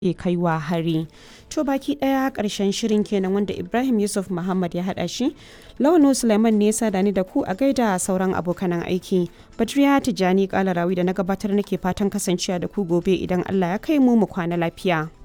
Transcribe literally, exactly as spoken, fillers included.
ke kaiwa hari. To baki daya karshen shirin kenan wanda Ibrahim Yusuf Muhammad ya hada shi. Lawano Suleiman ne ya sada ni da ku a gaida sauran abokanan aiki. Badriya Tijani Kalarawi da na gabatar nake fatan kasancewa da ku gobe idan Allah ya kai mu mu kwana lafiya.